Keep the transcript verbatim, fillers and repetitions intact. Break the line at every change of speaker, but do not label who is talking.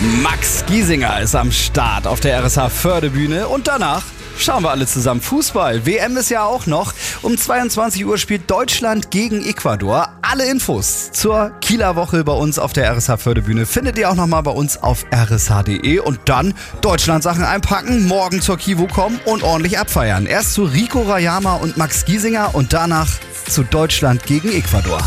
Max Giesinger ist am Start auf der R S H-Förde-Bühne und danach schauen wir alle zusammen Fußball. W M ist ja auch noch. Um zweiundzwanzig Uhr spielt Deutschland gegen Ecuador. Alle Infos zur Kieler Woche bei uns auf der R S H-Förde-Bühne findet ihr auch nochmal bei uns auf r s h punkt d e und dann Deutschland-Sachen einpacken, morgen zur Kivo kommen und ordentlich abfeiern. Erst zu Rico Rayama und Max Giesinger und danach zu Deutschland gegen Ecuador.